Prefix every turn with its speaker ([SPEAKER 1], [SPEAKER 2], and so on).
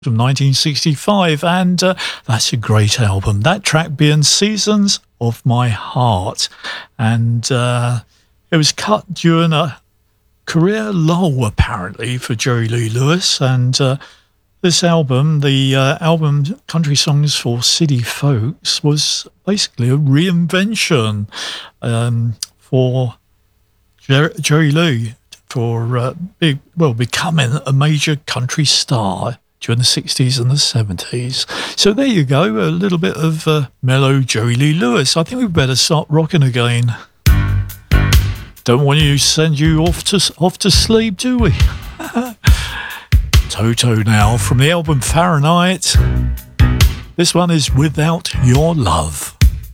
[SPEAKER 1] from 1965, and that's a great album. That track being Seasons of My Heart, and it was cut during a career lull, apparently, for Jerry Lee Lewis, and this album, the album Country Songs for City Folks, was basically a reinvention for Jerry Lee for becoming a major country star during the 60s and the 70s. So there you go, a little bit of mellow Jerry Lee Lewis. I think we better start rocking again. Don't want to send you off to sleep, do we? Toto now from the album Fahrenheit. This one is Without Your Love.